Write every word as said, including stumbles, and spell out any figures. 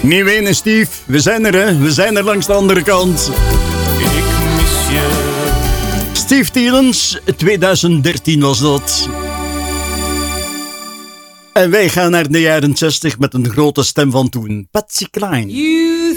Niet wenen, Steve. We zijn er, hè. We zijn er langs de andere kant. Ik mis je. Steve Tielens, twintig dertien was dat. En wij gaan naar de jaren zestig met een grote stem van toen. Patsy Cline. You